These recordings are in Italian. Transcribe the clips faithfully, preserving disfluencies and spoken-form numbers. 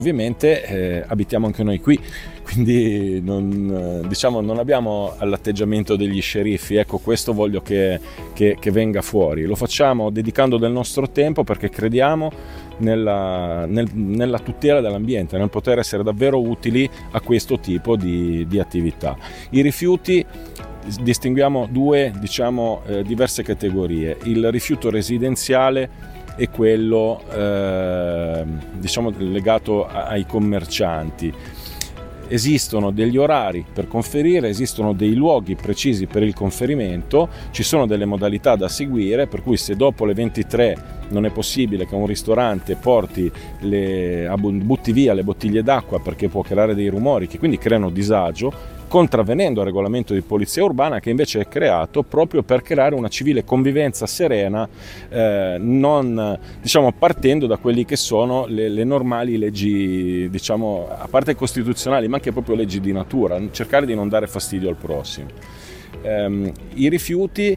Ovviamente eh, abitiamo anche noi qui, quindi non, diciamo, non abbiamo l'atteggiamento degli sceriffi. Ecco, questo voglio che, che, che venga fuori. Lo facciamo dedicando del nostro tempo perché crediamo nella, nel, nella tutela dell'ambiente, nel poter essere davvero utili a questo tipo di, di attività. I rifiuti distinguiamo due, diciamo, eh, diverse categorie. Il rifiuto residenziale e quello eh, diciamo legato ai commercianti. Esistono degli orari per conferire, esistono dei luoghi precisi per il conferimento, ci sono delle modalità da seguire, per cui se dopo le ventitré non è possibile che un ristorante porti le, butti via le bottiglie d'acqua perché può creare dei rumori che quindi creano disagio, contravvenendo al regolamento di polizia urbana che invece è creato proprio per creare una civile convivenza serena, eh, non diciamo partendo da quelli che sono le, le normali leggi, diciamo, a parte costituzionali ma anche proprio leggi di natura, cercare di non dare fastidio al prossimo. Eh, I rifiuti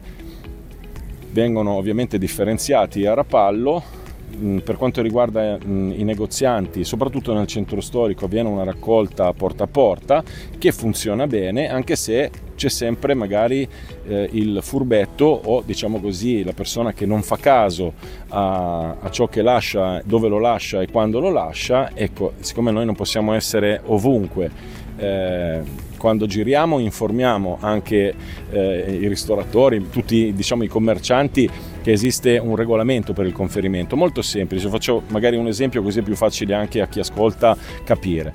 vengono ovviamente differenziati a Rapallo. Per quanto riguarda i negozianti, soprattutto nel centro storico avviene una raccolta porta a porta che funziona bene, anche se c'è sempre magari eh, il furbetto o diciamo così la persona che non fa caso a, a ciò che lascia, dove lo lascia e quando lo lascia. Ecco, siccome noi non possiamo essere ovunque, eh, quando giriamo informiamo anche eh, i ristoratori, tutti diciamo i commercianti, che esiste un regolamento per il conferimento molto semplice. Faccio magari un esempio così è più facile anche a chi ascolta capire.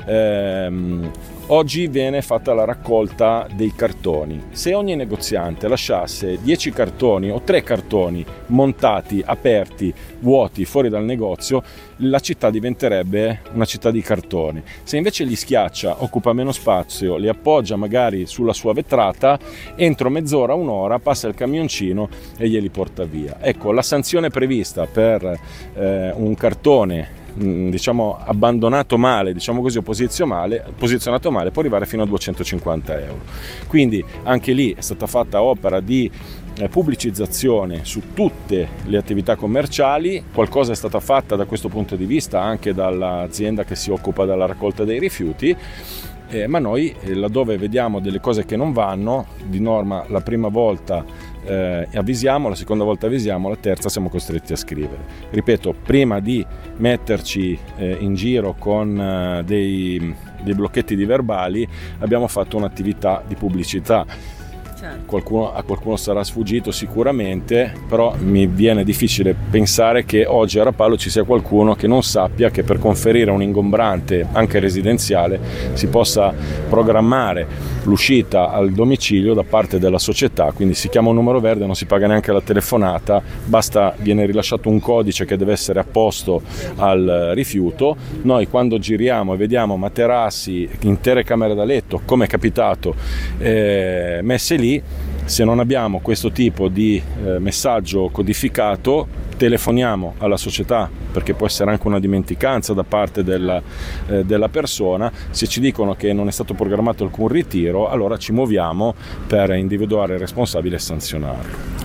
Ehm, oggi viene fatta la raccolta dei cartoni. Se ogni negoziante lasciasse dieci cartoni o tre cartoni montati, aperti, vuoti fuori dal negozio, la città diventerebbe una città di cartoni. Se invece li schiaccia, occupa meno spazio, li appoggia magari sulla sua vetrata, entro mezz'ora, un'ora passa il camioncino e glieli porta via. Ecco, la sanzione prevista per eh, un cartone diciamo abbandonato male, diciamo così, o posizionato male, posizionato male, può arrivare fino a duecentocinquanta euro. Quindi anche lì è stata fatta opera di eh, pubblicizzazione su tutte le attività commerciali, qualcosa è stata fatta da questo punto di vista anche dall'azienda che si occupa della raccolta dei rifiuti. Eh, ma noi eh, laddove vediamo delle cose che non vanno, di norma la prima volta eh, avvisiamo, la seconda volta avvisiamo, la terza siamo costretti a scrivere. Ripeto, prima di metterci eh, in giro con eh, dei, dei blocchetti di verbali abbiamo fatto un'attività di pubblicità. Qualcuno, a qualcuno sarà sfuggito sicuramente, però mi viene difficile pensare che oggi a Rapallo ci sia qualcuno che non sappia che per conferire un ingombrante anche residenziale si possa programmare l'uscita al domicilio da parte della società, quindi si chiama un numero verde, non si paga neanche la telefonata, basta, viene rilasciato un codice che deve essere apposto al rifiuto. Noi quando giriamo e vediamo materassi, intere camere da letto, come è capitato, eh, messe lì, se non abbiamo questo tipo di eh, messaggio codificato, telefoniamo alla società, perché può essere anche una dimenticanza da parte della, eh, della persona. Se ci dicono che non è stato programmato alcun ritiro, allora ci muoviamo per individuare il responsabile e sanzionarlo.